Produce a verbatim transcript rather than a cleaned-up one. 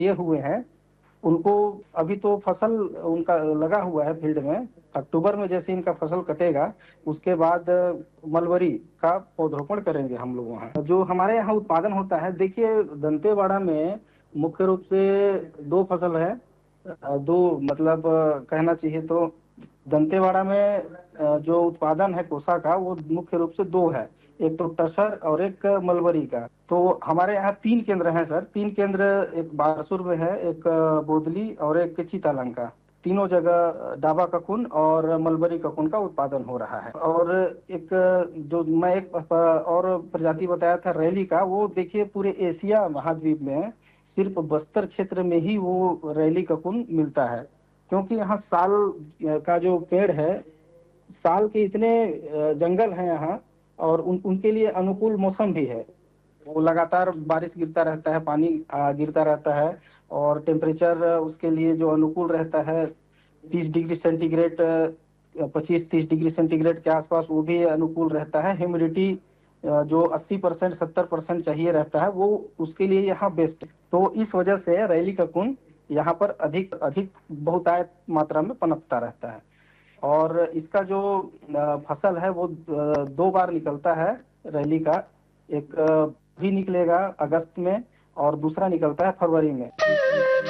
ये हुए हैं, उनको अभी तो फसल उनका लगा हुआ है फील्ड में। अक्टूबर में जैसे इनका फसल कटेगा, उसके बाद मलबरी का पौधरोपण करेंगे हम लोग वहाँ। जो हमारे यहाँ उत्पादन होता है, देखिए दंतेवाड़ा में मुख्य रूप से दो फसल है। अ, दो मतलब अ, कहना चाहिए तो दंतेवाड़ा में अ, जो उत्पादन है कोसा का, वो मुख्य रूप से दो है। एक तो टसर और एक मलबरी का। तो हमारे यहाँ तीन केंद्र हैं सर, तीन केंद्र, एक बारसूर में है, एक अ, बोदली और एक चितालंका। तीनों जगह डाबा ककुन और मलबरी ककुन का उत्पादन हो रहा है। और एक अ, जो मैं एक प- और प्रजाति बताया था रैली का, वो देखिए पूरे एशिया महाद्वीप में सिर्फ बस्तर क्षेत्र में ही वो रैली ककुन मिलता है। क्योंकि यहाँ साल अ, का जो पेड़ है, साल के इतने अ, जंगल हैं यहाँ, और उन उनके लिए अनुकूल मौसम भी है। वो लगातार बारिश गिरता रहता है, पानी अ, गिरता रहता है, और टेम्परेचर उसके लिए जो अनुकूल रहता है, तीस डिग्री सेंटीग्रेड, पच्चीस तीस डिग्री सेंटीग्रेड के आसपास वो भी अनुकूल रहता है। ह्यूमिडिटी जो अस्सी परसेंट सत्तर परसेंट चाहिए रहता है, वो उसके लिए यहाँ बेस्ट है। तो इस वजह से रैली का कुन यहाँ पर अधिक अधिक बहुतायत मात्रा में पनपता रहता है। और इसका जो अ, फसल है वो अ, दो बार निकलता है रैली का। एक अ, भी निकलेगा अगस्त में, और दूसरा निकलता है फरवरी में।